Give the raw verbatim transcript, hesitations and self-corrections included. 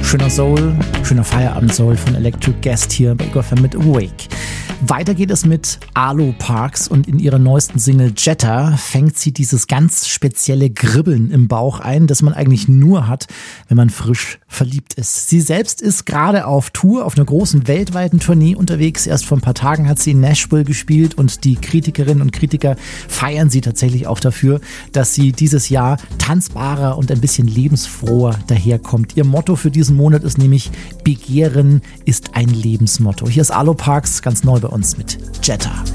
Schöner Soul, schöner Feierabend-Soul von Electric Guest hier bei Igor F M mit Awake. Weiter geht es mit Arlo Parks und in ihrer neuesten Single Jetta fängt sie dieses ganz spezielle Kribbeln im Bauch ein, das man eigentlich nur hat, wenn man frisch verliebt ist. Sie selbst ist gerade auf Tour, auf einer großen weltweiten Tournee unterwegs. Erst vor ein paar Tagen hat sie in Nashville gespielt und die Kritikerinnen und Kritiker feiern sie tatsächlich auch dafür, dass sie dieses Jahr tanzbarer und ein bisschen lebensfroher daherkommt. Ihr Motto für diesen Monat ist nämlich Begehren ist ein Lebensmotto. Hier ist Arlo Parks ganz neu bei uns mit Jetta.